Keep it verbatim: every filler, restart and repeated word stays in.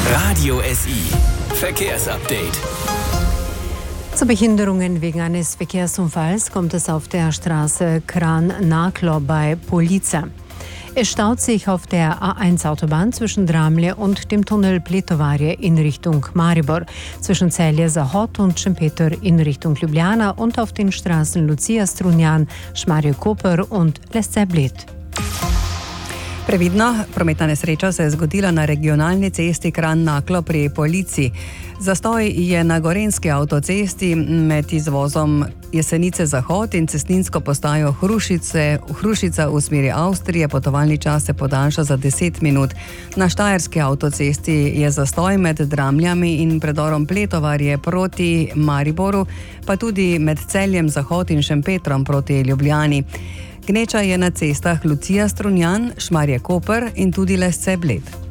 Radio S I Verkehrsupdate. Zu Behinderungen wegen eines Verkehrsunfalls kommt es auf der Straße Kran-Naklo bei Polica. Es staut sich auf der A eins Autobahn zwischen Dramlje und dem Tunnel Pletovarje in Richtung Maribor, zwischen Celje-Zahod und Šempeter in Richtung Ljubljana und auf den Straßen Lucija Strunjan, Šmarje-Koper und Lesce Bled. Previdno, prometna nesreča se je zgodila na regionalni cesti Kran-Naklo pri Polici. Zastoj je na gorenski avtocesti med izvozom Jesenice-Zahod in cestninsko postajo Hrušice, Hrušica v smeri Avstrije. Potovalni čas se podaljša za deset minut. Na štajerski avtocesti je zastoj med Dramljami in predorom Pletovarje proti Mariboru, pa tudi med Celjem-Zahod in Šempetrom proti Ljubljani. Gneča je na cestah Lucija Strunjan, Šmarje-Koper in tudi Lesce Bled.